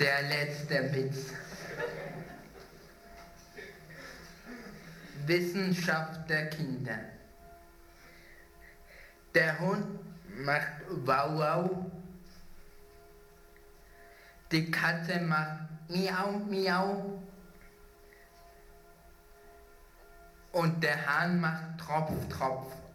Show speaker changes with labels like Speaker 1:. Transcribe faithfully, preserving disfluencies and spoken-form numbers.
Speaker 1: Der letzte Witz. Wissenschaft der Kinder. Der Hund macht Wow Wow. Die Katze macht Miau Miau. Und der Hahn macht Tropf Tropf.